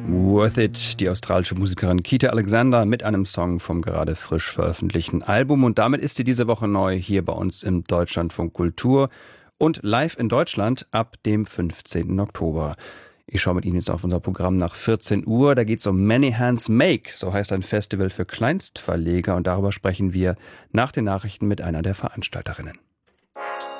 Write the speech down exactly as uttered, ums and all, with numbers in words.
Worth It, die australische Musikerin Kita Alexander mit einem Song vom gerade frisch veröffentlichten Album. Und damit ist sie diese Woche neu hier bei uns im Deutschlandfunk Kultur und live in Deutschland ab dem fünfzehnten Oktober. Ich schaue mit Ihnen jetzt auf unser Programm nach vierzehn Uhr. Da geht es um Many Hands Make, so heißt ein Festival für Kleinstverleger. Und darüber sprechen wir nach den Nachrichten mit einer der Veranstalterinnen.